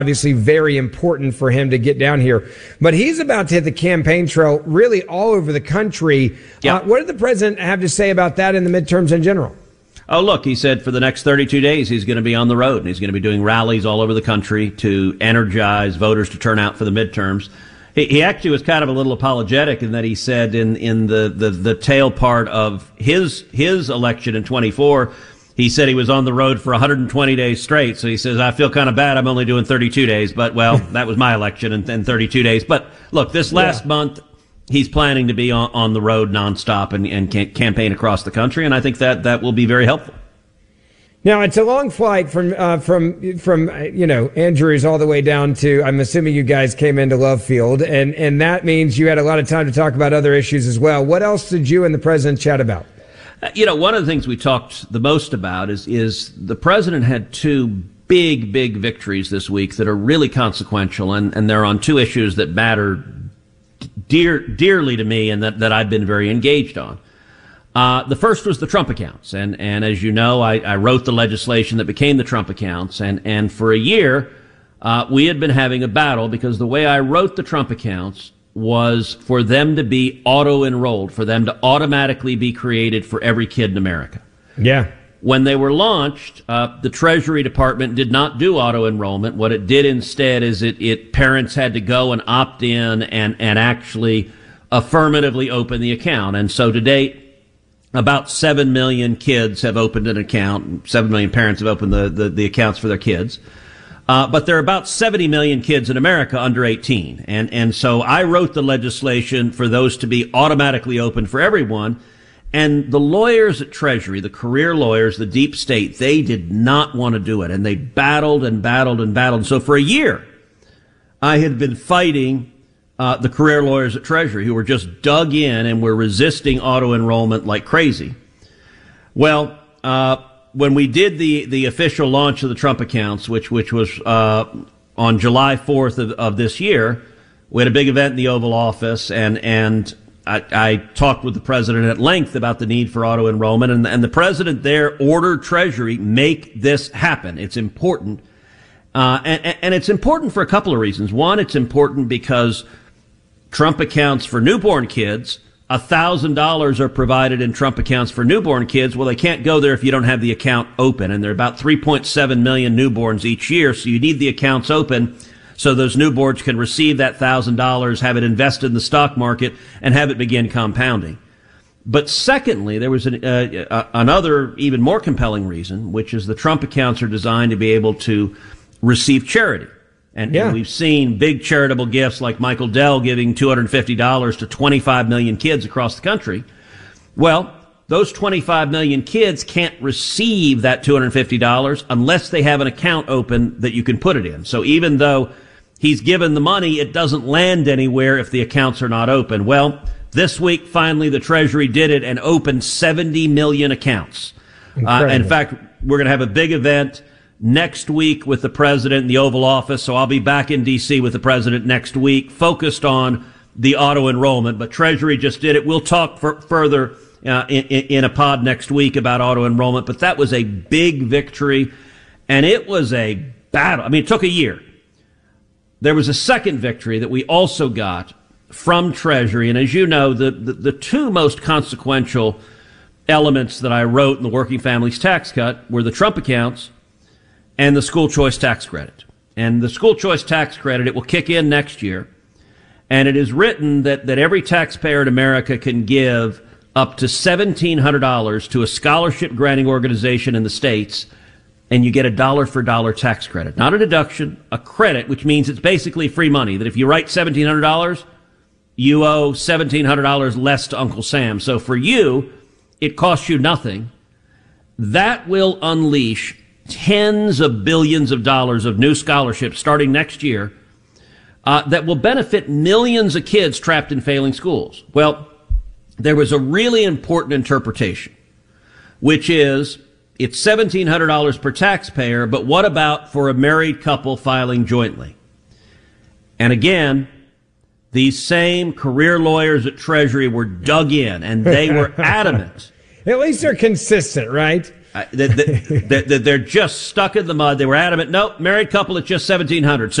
obviously very important for him to get down here. But he's about to hit the campaign trail really all over the country. Yep. What did the president have to say about that in the midterms in general? Oh, look, he said for the next 32 days he's going to be on the road, and he's going to be doing rallies all over the country to energize voters to turn out for the midterms. He actually was kind of a little apologetic in that he said in the tail part of his election in 24, he said he was on the road for 120 days straight. So he says, I feel kind of bad. I'm only doing 32 days. But, well, that was my election and 32 days. But, look, this last month, he's planning to be on the road nonstop and campaign across the country. And I think that will be very helpful. Now, it's a long flight from Andrews all the way down to, I'm assuming you guys came into Love Field. And that means you had a lot of time to talk about other issues as well. What else did you and the president chat about? One of the things we talked the most about is the president had two big victories this week that are really consequential, and they're on two issues that matter dearly to me and that I've been very engaged on. The first was the Trump accounts, and as you know, I wrote the legislation that became the Trump accounts, and for a year we had been having a battle because the way I wrote the Trump accounts was for them to be auto-enrolled, for them to automatically be created for every kid in America. Yeah. When they were launched, the Treasury Department did not do auto-enrollment. What it did instead is parents had to go and opt in and actually affirmatively open the account. And so to date, about 7 million kids have opened an account. 7 million parents have opened the accounts for their kids. But there are about 70 million kids in America under 18. And so I wrote the legislation for those to be automatically open for everyone. And the lawyers at Treasury, the career lawyers, the deep state, they did not want to do it. And they battled and battled and battled. So for a year, I had been fighting the career lawyers at Treasury who were just dug in and were resisting auto-enrollment like crazy. Well, when we did the official launch of the Trump accounts, which was on July 4th of this year, we had a big event in the Oval Office, and I talked with the president at length about the need for auto enrollment, and the president there ordered Treasury make this happen. It's important, and it's important for a couple of reasons. One, it's important because Trump accounts for newborn kids. $1,000 are provided in Trump accounts for newborn kids. Well, they can't go there if you don't have the account open. And there are about 3.7 million newborns each year. So you need the accounts open so those newborns can receive that $1,000, have it invested in the stock market, and have it begin compounding. But secondly, there was another even more compelling reason, which is the Trump accounts are designed to be able to receive charity. And we've seen big charitable gifts like Michael Dell giving $250 to 25 million kids across the country. Well, those 25 million kids can't receive that $250 unless they have an account open that you can put it in. So even though he's given the money, it doesn't land anywhere if the accounts are not open. Well, this week, finally, the Treasury did it and opened 70 million accounts. In fact, we're going to have a big event next week with the president in the Oval Office. So I'll be back in D.C. with the president next week, focused on the auto enrollment. But Treasury just did it. We'll talk further in a pod next week about auto enrollment. But that was a big victory, and it was a battle. I mean, it took a year. There was a second victory that we also got from Treasury. And as you know, the two most consequential elements that I wrote in the Working Families Tax Cut were the Trump accounts and the school choice tax credit. And the school choice tax credit, it will kick in next year. And it is written that every taxpayer in America can give up to $1,700 to a scholarship granting organization in the states, and you get a dollar-for-dollar tax credit. Not a deduction, a credit, which means it's basically free money, that if you write $1,700, you owe $1,700 less to Uncle Sam. So for you, it costs you nothing. That will unleash tens of billions of dollars of new scholarships starting next year that will benefit millions of kids trapped in failing schools. Well, there was a really important interpretation, which is it's $1,700 per taxpayer, but what about for a married couple filing jointly? And again, these same career lawyers at Treasury were dug in, and they were adamant. At least they're consistent, right? They're just stuck in the mud. They were adamant. Nope, married couple at just $1,700.